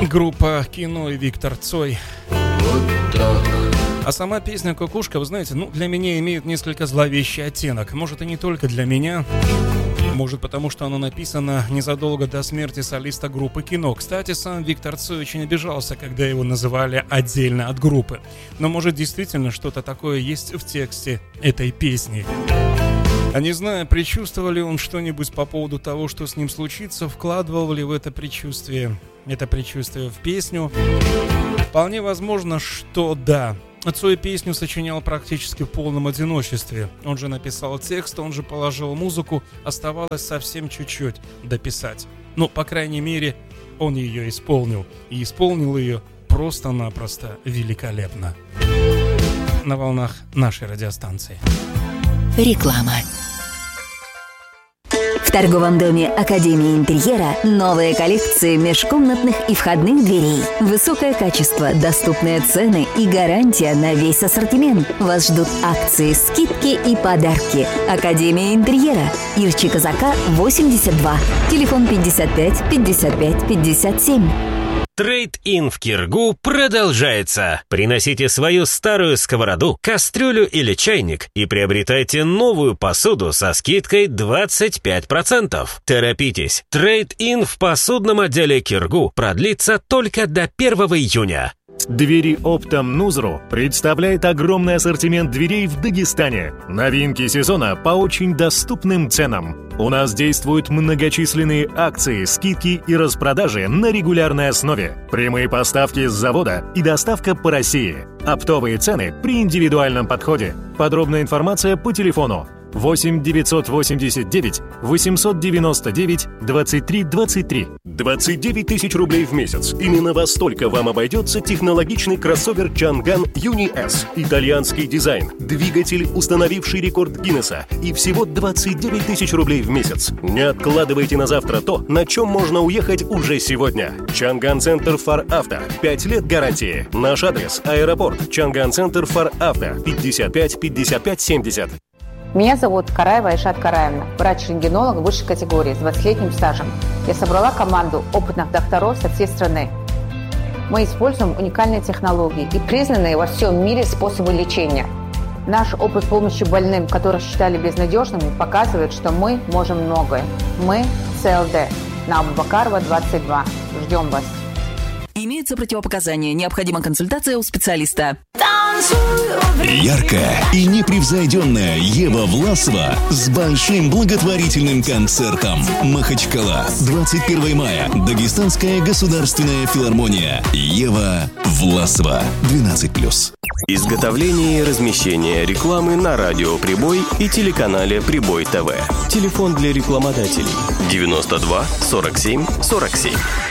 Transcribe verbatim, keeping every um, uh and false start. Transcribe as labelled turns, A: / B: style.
A: Группа «Кино» и Виктор Цой.
B: Вот так.
A: А сама песня «Кукушка», вы знаете, ну, для меня имеет несколько зловещий оттенок. Может, и не только для меня. Может, потому что она написана незадолго до смерти солиста группы «Кино». Кстати, сам Виктор Цой очень обижался, когда его называли отдельно от группы. Но, может, действительно что-то такое есть в тексте этой песни. А не знаю, предчувствовал ли он что-нибудь по поводу того, что с ним случится, вкладывал ли в это предчувствие, это предчувствие в песню. Вполне возможно, что да. Цой песню сочинял практически в полном одиночестве. Он же написал текст, он же положил музыку, оставалось совсем чуть-чуть дописать. Ну, по крайней мере, он ее исполнил. И исполнил ее просто-напросто великолепно. На волнах нашей радиостанции.
C: Реклама. В торговом доме Академии интерьера новые коллекции межкомнатных и входных дверей. Высокое качество, доступные цены и гарантия на весь ассортимент. Вас ждут акции, скидки и подарки. Академия интерьера. Ирчи Казака, восемьдесят два. Телефон пятьдесят пять пятьдесят пять пятьдесят семь.
D: Трейд-ин в Киргу продолжается. Приносите свою старую сковороду, кастрюлю или чайник и приобретайте новую посуду со скидкой двадцать пять процентов. Торопитесь. Трейд-ин в посудном отделе Киргу продлится только до первого июня.
E: Двери Оптом Нузру представляет огромный ассортимент дверей в Дагестане. Новинки сезона по очень доступным ценам. У нас действуют многочисленные акции, скидки и распродажи на регулярной основе. Прямые поставки с завода и доставка по России. Оптовые цены при индивидуальном подходе. Подробная информация по телефону восемь девятьсот восемьдесят девять восемьсот девяносто девять двадцать три двадцать три.
F: двадцать девять тысяч рублей в месяц. Именно во столько вам обойдется технологичный кроссовер Чанган Юни С. Итальянский дизайн, двигатель, установивший рекорд Гиннесса, и всего двадцать девять тысяч рублей в месяц. Не откладывайте на завтра то, на чем можно уехать уже сегодня. Чанган Центр Фар Авто. пять лет гарантии. Наш адрес: аэропорт. Чанган Центр Фар Авто. пятьдесят пять пятьдесят пять семьдесят.
G: Меня зовут Караева Айшат Караевна, врач-рентгенолог высшей категории с двадцатилетним стажем. Я собрала команду опытных докторов со всей страны. Мы используем уникальные технологии и признанные во всем мире способы лечения. Наш опыт помощи больным, которых считали безнадежными, показывает, что мы можем многое. Мы ЦЛД на Абубакарова двадцать два. Ждем вас.
C: Имеются противопоказания. Необходима консультация у специалиста.
H: Яркая и непревзойденная Ева Власова с большим благотворительным концертом. Махачкала. двадцать первого мая. Дагестанская государственная филармония. Ева Власова. двенадцать плюс.
F: Изготовление и размещение рекламы на радио «Прибой» и телеканале «Прибой ТВ». Телефон для рекламодателей девяносто два сорок семь сорок семь.